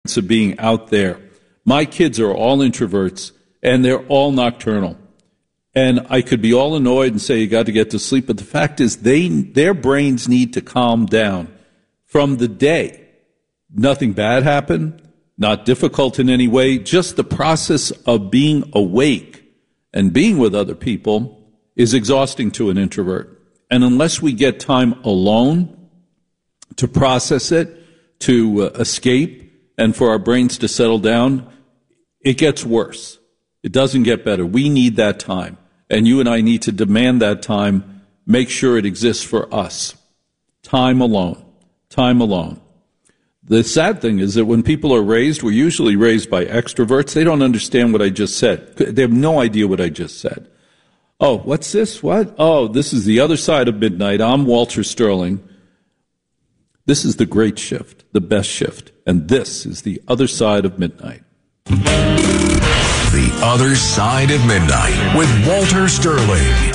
experience of being out there. My kids are all introverts, and they're all nocturnal. And I could be all annoyed and say, you got to get to sleep. But the fact is, their brains need to calm down from the day. Nothing bad happened, not difficult in any way. Just the process of being awake and being with other people is exhausting to an introvert. And unless we get time alone to process it, to escape, and for our brains to settle down, it gets worse. It doesn't get better. We need that time. And you and I need to demand that time, make sure it exists for us. Time alone. Time alone. The sad thing is that when people are raised, we're usually raised by extroverts. They don't understand what I just said. They have no idea what I just said. Oh, what's this? What? Oh, this is The Other Side of Midnight. I'm Walter Sterling. This is the great shift, the best shift. And this is The Other Side of Midnight. The Other Side of Midnight with Walter Sterling.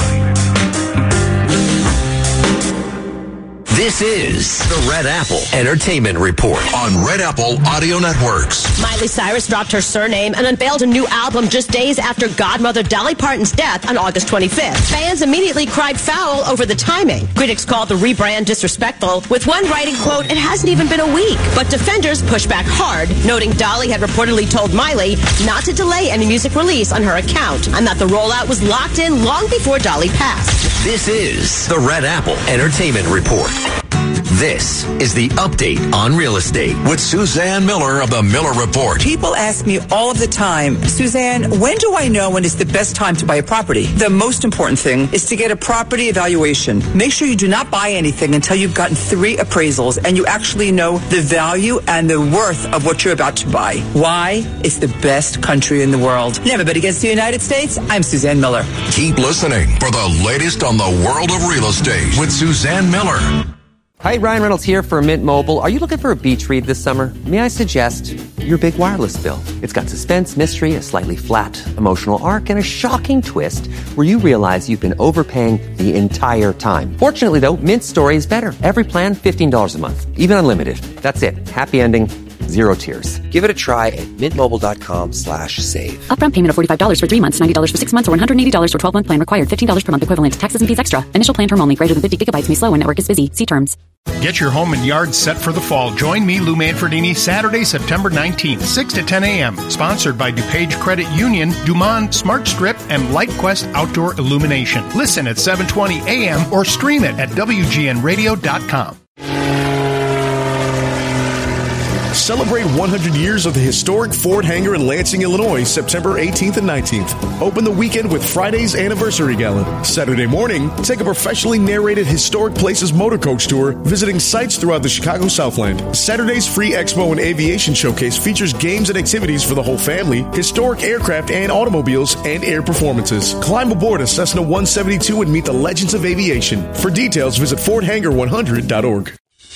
This is the Red Apple Entertainment Report on Red Apple Audio Networks. Miley Cyrus dropped her surname and unveiled a new album just days after godmother Dolly Parton's death on August 25th. Fans immediately cried foul over the timing. Critics called the rebrand disrespectful, with one writing, quote, "It hasn't even been a week." But defenders pushed back hard, noting Dolly had reportedly told Miley not to delay any music release on her account, and that the rollout was locked in long before Dolly passed. This is the Red Apple Entertainment Report. This is the update on real estate with Suzanne Miller of the Miller Report. People ask me all of the time, Suzanne, when do I know when is the best time to buy a property? The most important thing is to get a property evaluation. Make sure you do not buy anything until you've gotten 3 appraisals and you actually know the value and the worth of what you're about to buy. Why? It's the best country in the world. Never bet against the United States. I'm Suzanne Miller. Keep listening for the latest on the world of real estate with Suzanne Miller. Hi, Ryan Reynolds here for Mint Mobile. Are you looking for a beach read this summer? May I suggest your big wireless bill? It's got suspense, mystery, a slightly flat emotional arc, and a shocking twist where you realize you've been overpaying the entire time. Fortunately, though, Mint's story is better. Every plan, $15 a month. Even unlimited. That's it. Happy ending. 0 tears. Give it a try at mintmobile.com/save. Upfront payment of $45 for 3 months, $90 for 6 months, or $180 for 12-month plan required. $15 per month equivalent. Taxes and fees extra. Initial plan term only. Greater than 50 gigabytes may slow when network is busy. See terms. Get your home and yard set for the fall. Join me, Lou Manfredini, Saturday, September 19th, 6 to 10 a.m. Sponsored by DuPage Credit Union, Dumont Smart Strip, and LightQuest Outdoor Illumination. Listen at 7:20 a.m. or stream it at WGNradio.com. Celebrate 100 years of the historic Ford Hangar in Lansing, Illinois, September 18th and 19th. Open the weekend with Friday's Anniversary Gala. Saturday morning, take a professionally narrated Historic Places motor coach tour, visiting sites throughout the Chicago Southland. Saturday's free Expo and Aviation Showcase features games and activities for the whole family, historic aircraft and automobiles, and air performances. Climb aboard a Cessna 172 and meet the legends of aviation. For details, visit FordHangar100.org.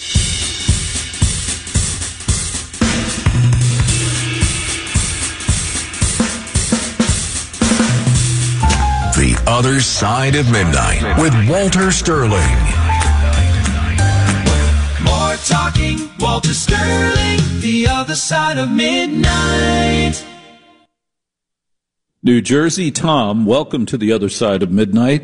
The Other Side of Midnight with Walter Sterling. More talking, Walter Sterling, The Other Side of Midnight. New Jersey Tom, welcome to The Other Side of Midnight.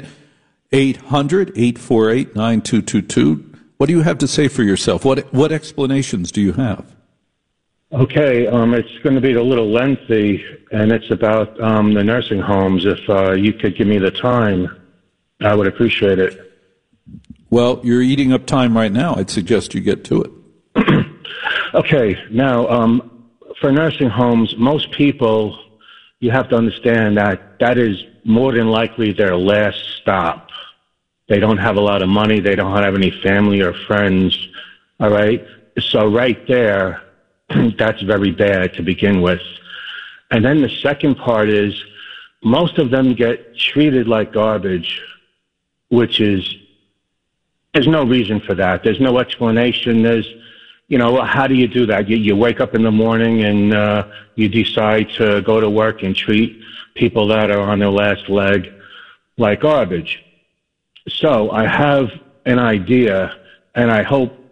800-848-9222. What do you have to say for yourself? What explanations do you have? Okay, it's going to be a little lengthy, and it's about the nursing homes. If you could give me the time, I would appreciate it. Well, you're eating up time right now. I'd suggest you get to it. Okay, now, for nursing homes, most people, you have to understand that is more than likely their last stop. They don't have a lot of money. They don't have any family or friends, all right? So right there, that's very bad to begin with. And then the second part is most of them get treated like garbage, which is, there's no reason for that. There's no explanation. There's, how do you do that? You wake up in the morning and you decide to go to work and treat people that are on their last leg like garbage. So I have an idea, and I hope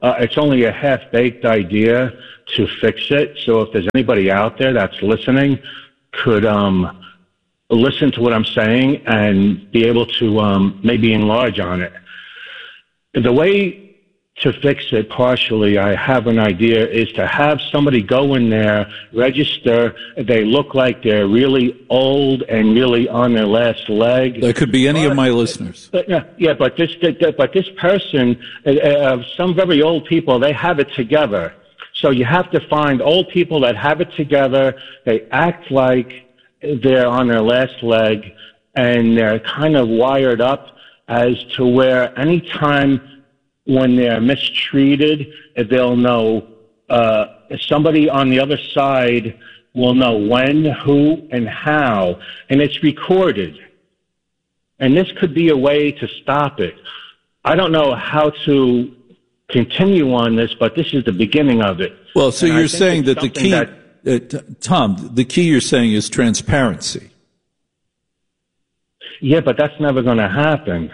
it's only a half-baked idea to fix it. So if there's anybody out there that's listening, could listen to what I'm saying and be able to maybe enlarge on it. The way to fix it partially, I have an idea, is to have somebody go in there, register. They look like they're really old and really on their last leg. That could be any of my listeners. But this person, some very old people, they have it together. So you have to find old people that have it together. They act like they're on their last leg, and they're kind of wired up as to where any time when they're mistreated, they'll know, somebody on the other side will know when, who, and how, and it's recorded. And this could be a way to stop it. I don't know how to continue on this, but this is the beginning of it. Well, so you're saying that the key, Tom, the key you're saying is transparency. Yeah, but that's never going to happen.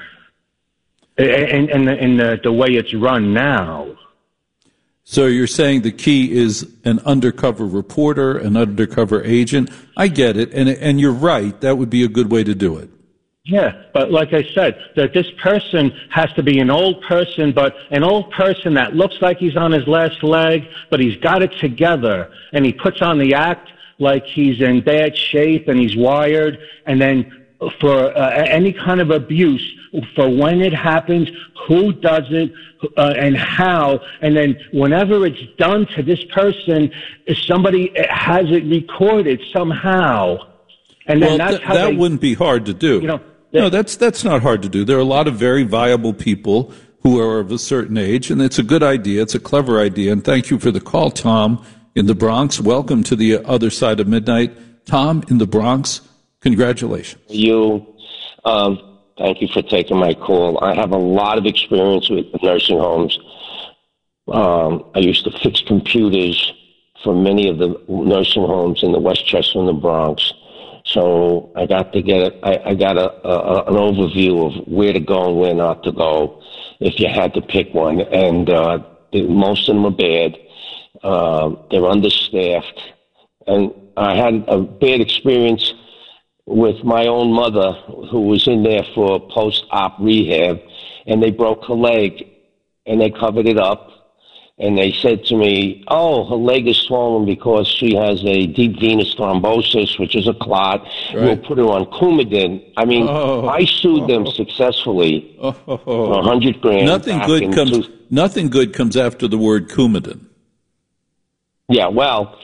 In the way it's run now. So you're saying the key is an undercover reporter, an undercover agent. I get it, and you're right. That would be a good way to do it. Yeah, but like I said, that this person has to be an old person, but an old person that looks like he's on his last leg, but he's got it together, and he puts on the act like he's in bad shape and he's wired, and then for any kind of abuse, for when it happens, who does it, and how, and then whenever it's done to this person, somebody has it recorded somehow, and then that's how that wouldn't be hard to do. No, that's not hard to do. There are a lot of very viable people who are of a certain age, and it's a good idea. It's a clever idea, and thank you for the call, Tom, in the Bronx. Welcome to the other side of midnight. Tom, in the Bronx, congratulations. Thank you for taking my call. I have a lot of experience with nursing homes. I used to fix computers for many of the nursing homes in the Westchester and the Bronx. So I got to get I got an overview of where to go and where not to go if you had to pick one. And most of them are bad. They're understaffed. And I had a bad experience with my own mother, who was in there for post-op rehab, and they broke her leg, and they covered it up, and they said to me, oh, her leg is swollen because she has a deep venous thrombosis, which is a clot. Right. We'll put her on Coumadin. I mean, I sued them successfully for $100,000. Nothing good comes after the word Coumadin. Yeah, well,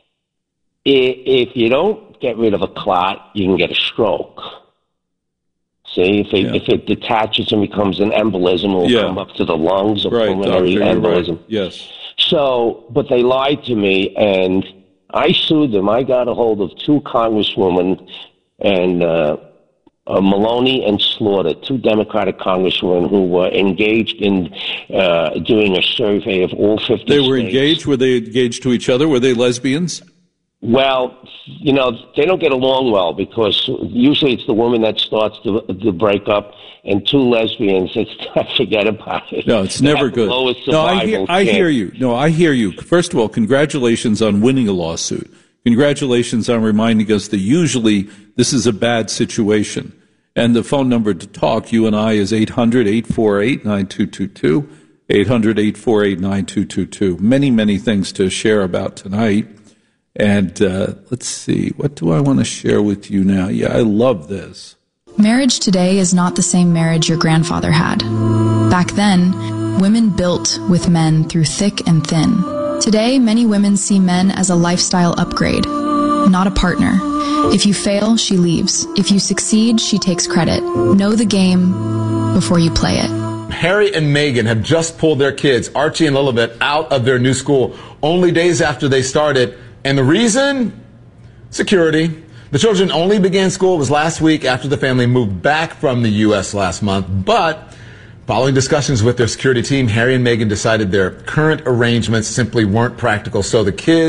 if you don't get rid of a clot, you can get a stroke. See, if it detaches and becomes an embolism, it will come up to the lungs, a pulmonary embolism. Right. Yes. So, but they lied to me, and I sued them. I got a hold of two congresswomen, and Maloney and Slaughter, two Democratic congresswomen who were engaged in doing a survey of all 50 states. They were engaged? Were they engaged to each other? Were they lesbians? Well, they don't get along well because usually it's the woman that starts the breakup, and two lesbians, forget about it. No, it's never good. No, I hear you. No, I hear you. First of all, congratulations on winning a lawsuit. Congratulations on reminding us that usually this is a bad situation. And the phone number to talk, you and I, is 800-848-9222, 800-848-9222. Many, many things to share about tonight. And let's see, what do I want to share with you now? Yeah, I love this. Marriage today is not the same marriage your grandfather had. Back then, women built with men through thick and thin. Today, many women see men as a lifestyle upgrade, not a partner. If you fail, she leaves. If you succeed, she takes credit. Know the game before you play it. Harry and Meghan have just pulled their kids, Archie and Lilibet, out of their new school only days after they started. And the reason? Security. The children only began school was last week after the family moved back from the U.S. last month. But following discussions with their security team, Harry and Meghan decided their current arrangements simply weren't practical. So the kids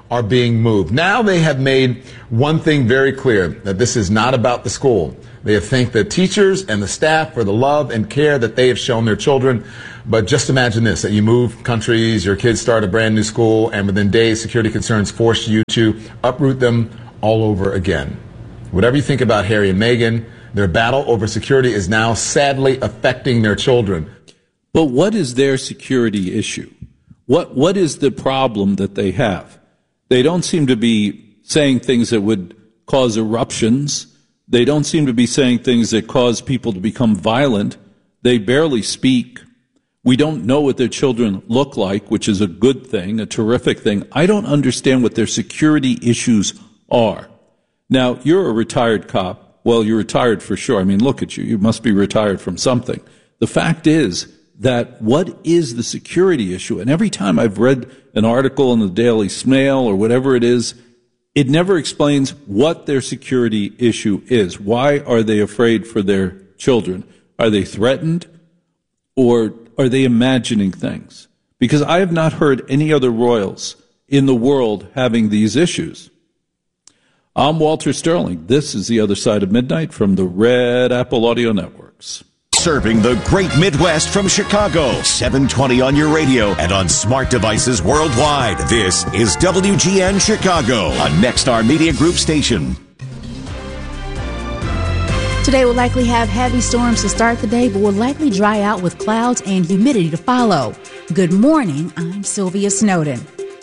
are being moved. Now they have made one thing very clear, that this is not about the school. They have thanked the teachers and the staff for the love and care that they have shown their children. But just imagine this, that you move countries, your kids start a brand new school, and within days, security concerns force you to uproot them all over again. Whatever you think about Harry and Meghan, their battle over security is now sadly affecting their children. But what is their security issue? What is the problem that they have? They don't seem to be saying things that would cause eruptions. They don't seem to be saying things that cause people to become violent. They barely speak. We don't know what their children look like, which is a good thing, a terrific thing. I don't understand what their security issues are. Now, you're a retired cop. Well, you're retired for sure. I mean, look at you. You must be retired from something. The fact is that what is the security issue? And every time I've read an article in the Daily Mail or whatever it is, it never explains what their security issue is. Why are they afraid for their children? Are they threatened? Or are they imagining things? Because I have not heard any other royals in the world having these issues. I'm Walter Sterling. This is The Other Side of Midnight from the Red Apple Audio Networks. Serving the great Midwest from Chicago, 720 on your radio and on smart devices worldwide. This is WGN Chicago, a Nexstar Media Group station. Today we'll likely have heavy storms to start the day, but will likely dry out with clouds and humidity to follow. Good morning, I'm Sylvia Snowden.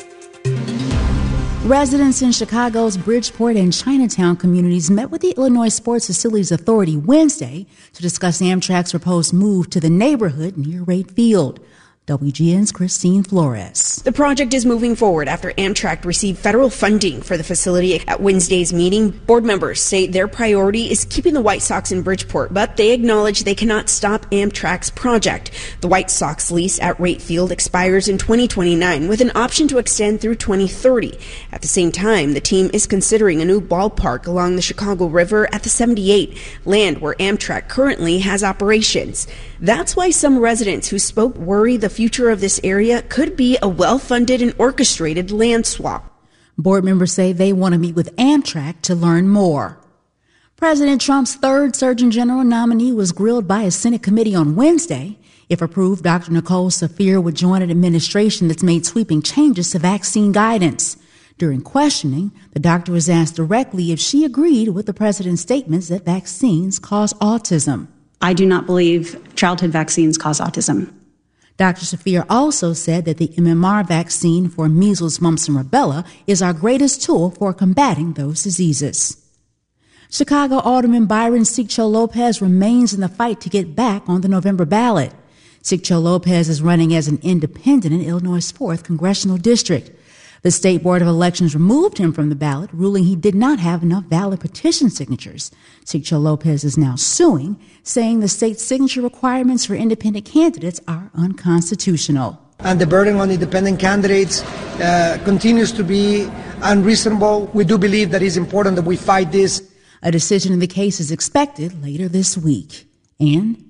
Residents in Chicago's Bridgeport and Chinatown communities met with the Illinois Sports Facilities Authority Wednesday to discuss Amtrak's proposed move to the neighborhood near Wright Field. WGN's Christine Flores. The project is moving forward after Amtrak received federal funding for the facility. At Wednesday's meeting, board members say their priority is keeping the White Sox in Bridgeport, but they acknowledge they cannot stop Amtrak's project. The White Sox lease at Wright Field expires in 2029 with an option to extend through 2030. At the same time, the team is considering a new ballpark along the Chicago River at the 78, land where Amtrak currently has operations. That's why some residents who spoke worry the future of this area could be a well-funded and orchestrated land swap. Board members say they want to meet with Amtrak to learn more. President Trump's third Surgeon General nominee was grilled by a Senate committee on Wednesday. If approved, Dr. Nicole Saphir would join an administration that's made sweeping changes to vaccine guidance. During questioning, the doctor was asked directly if she agreed with the president's statements that vaccines cause autism. I do not believe childhood vaccines cause autism. Dr. Saphir also said that the MMR vaccine for measles, mumps, and rubella is our greatest tool for combating those diseases. Chicago Alderman Byron Sigcho Lopez remains in the fight to get back on the November ballot. Sigcho Lopez is running as an independent in Illinois' 4th Congressional District. The State Board of Elections removed him from the ballot, ruling he did not have enough valid petition signatures. Sigcho Lopez is now suing, saying the state's signature requirements for independent candidates are unconstitutional. And the burden on independent candidates continues to be unreasonable. We do believe that it's important that we fight this. A decision in the case is expected later this week. And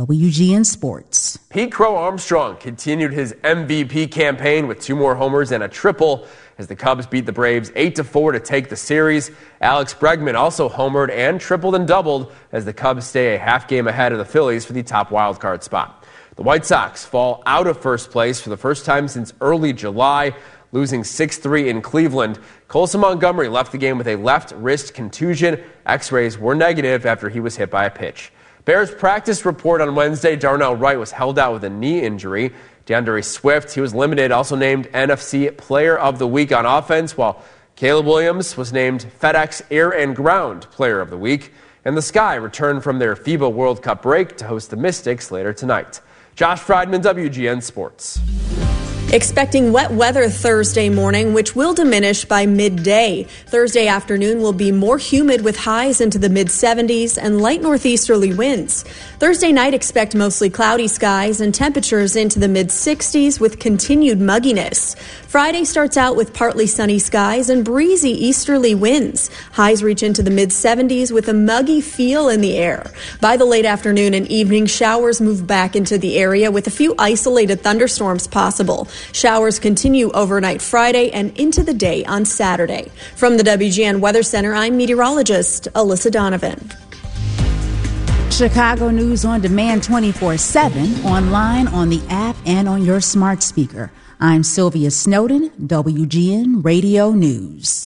WGN Sports. Pete Crow Armstrong continued his MVP campaign with 2 more homers and a triple as the Cubs beat the Braves 8-4 to take the series. Alex Bregman also homered and tripled and doubled as the Cubs stay a half game ahead of the Phillies for the top wildcard spot. The White Sox fall out of first place for the first time since early July, losing 6-3 in Cleveland. Colson Montgomery left the game with a left wrist contusion. X-rays were negative after he was hit by a pitch. Bears practice report on Wednesday, Darnell Wright was held out with a knee injury. DeAndre Swift, he was limited, also named NFC Player of the Week on offense, while Caleb Williams was named FedEx Air and Ground Player of the Week. And the Sky returned from their FIBA World Cup break to host the Mystics later tonight. Josh Friedman, WGN Sports. Expecting wet weather Thursday morning, which will diminish by midday. Thursday afternoon will be more humid with highs into the mid-70s and light northeasterly winds. Thursday night, expect mostly cloudy skies and temperatures into the mid-60s with continued mugginess. Friday starts out with partly sunny skies and breezy easterly winds. Highs reach into the mid-70s with a muggy feel in the air. By the late afternoon and evening, showers move back into the area with a few isolated thunderstorms possible. Showers continue overnight Friday and into the day on Saturday. From the WGN Weather Center, I'm meteorologist Alyssa Donovan. Chicago News on demand 24/7, online, on the app, and on your smart speaker. I'm Sylvia Snowden, WGN Radio News.